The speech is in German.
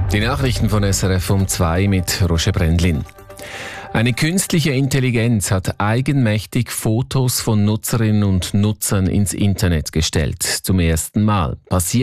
Die Nachrichten von SRF um 2 mit Roger Brendlin. Eine künstliche Intelligenz hat eigenmächtig Fotos von Nutzerinnen und Nutzern ins Internet gestellt. Zum ersten Mal. Passiert